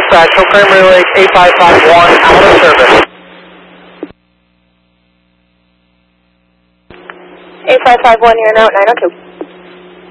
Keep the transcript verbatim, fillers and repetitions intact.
dispatch, Hill Cranberry Lake eight five five one, out of service. eight five five one, you're now at nine oh two.